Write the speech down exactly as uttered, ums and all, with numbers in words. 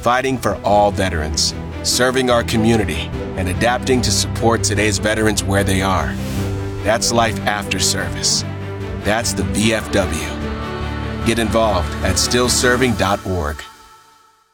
fighting for all veterans, serving our community, and adapting to support today's veterans where they are. That's life after service. That's the V F W. Get involved at still serving dot org.